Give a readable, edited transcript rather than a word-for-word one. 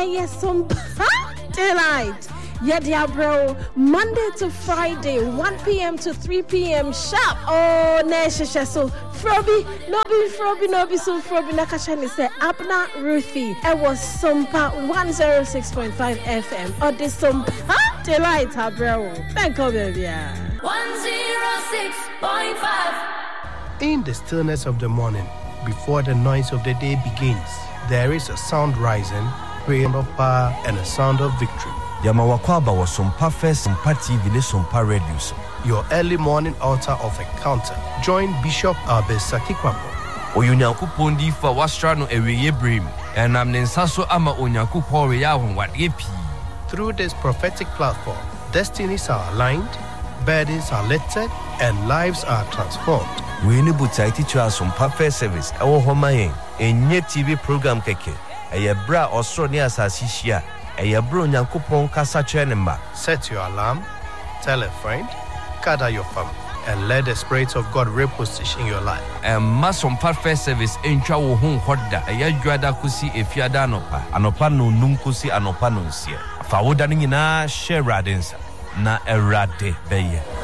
yes, some delight. Yeah, bro. Monday to Friday, 1 p.m. to 3 p.m. sharp. Oh, Nesha. So, Frobi, no be so Frobi Nakashani say Abna Ruthie. It was Sumpa 106.5 FM. Or the Sumpa delight, bro. Thank you, baby. 106.5. In the stillness of the morning, before the noise of the day begins, there is a sound rising, prayer of power, and a sound of victory. Yamawakwaba was Sumpa First, Sumpa TV, Sumpa Radio. Your early morning altar of encounter. Join Bishop Albert Sakikwapo. Oyunyankupon di fa wastrano eweye brim, and am nensaso ama onyankupon reya what epi. Through this prophetic platform, destinies are aligned, burdens are lifted, and lives are transformed. We need to teach us Sumpa First service. Our home enye TV program keke. Eye bra osronia asasishia. Eye bro nyankupon kasa chenemba. Set your alarm, tell a friend, gather your family, and let the Spirit of God reposition your life. And masom First service encha wo hon hoda. Eye dwada kusi efiada anopa. Anopa no num kusi anopa no nsia. Fa woda ni na share radensa na erade beye.